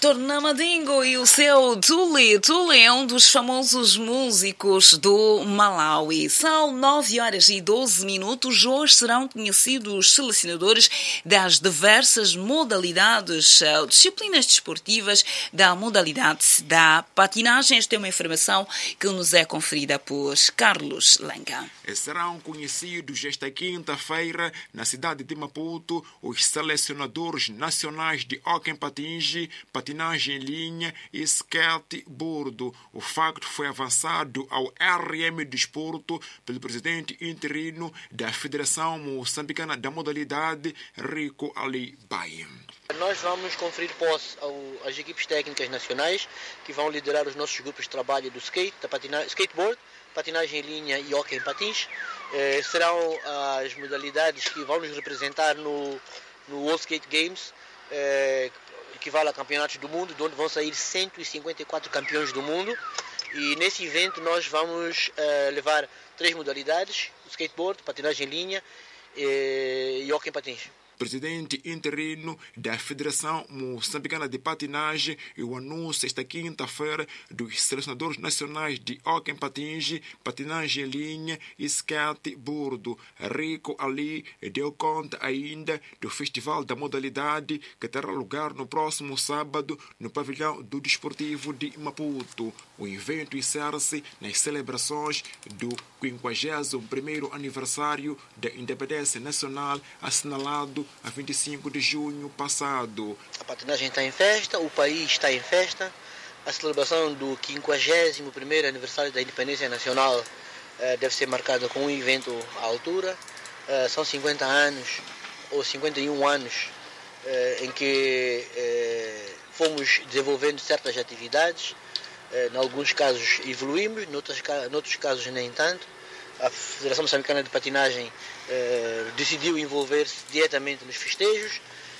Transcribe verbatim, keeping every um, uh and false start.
Tornamadinho e o seu Tuli. Tuli é um dos famosos músicos do Malawi. São nove horas e doze minutos. Hoje serão conhecidos os selecionadores das diversas modalidades, disciplinas desportivas da modalidade da patinagem. Esta é uma informação que nos é conferida por Carlos Lenga. Serão conhecidos esta quinta-feira, na cidade de Maputo, os selecionadores nacionais de hóquei patins, patinagem em linha e skateboard. O facto foi avançado ao R M Desporto pelo presidente interino da Federação Moçambicana da Modalidade, Rico Ali Baia. Nós vamos conferir posse ao, às equipes técnicas nacionais que vão liderar os nossos grupos de trabalho do skate, da patina, skateboard, patinagem em linha e hóquei em patins. Eh, serão as modalidades que vão nos representar no, no World Skate Games, eh, equivale a campeonatos do mundo, de onde vão sair cento e cinquenta e quatro campeões do mundo. E nesse evento nós vamos eh, levar três modalidades: skateboard, patinagem em linha eh, e hóquei em patins. Presidente interino da Federação Moçambicana de Patinagem e o anúncio esta quinta-feira dos selecionadores nacionais de hóquei patins, patinagem em linha e skateboard. Rico Ali deu conta ainda do Festival da Modalidade que terá lugar no próximo sábado no pavilhão do Desportivo de Maputo. O evento encerra-se nas celebrações do quinquagésimo primeiro aniversário da independência nacional, assinalado a vinte e cinco de junho passado. A patinagem está em festa, o país está em festa. A celebração do quinquagésimo primeiro aniversário da independência nacional eh, deve ser marcada com um evento à altura. Eh, são cinquenta anos ou cinquenta e um anos eh, em que eh, fomos desenvolvendo certas atividades. Eh, em alguns casos evoluímos, noutros, noutros casos nem tanto. A Federação Moçambicana de Patinagem eh, decidiu envolver-se diretamente nos festejos.